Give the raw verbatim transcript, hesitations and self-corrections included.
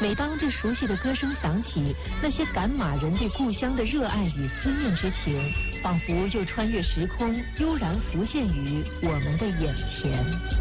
每当这熟悉的歌声响起，那些赶马人对故乡的热爱与思念之情，仿佛又穿越时空，悠然浮现于我们的眼前。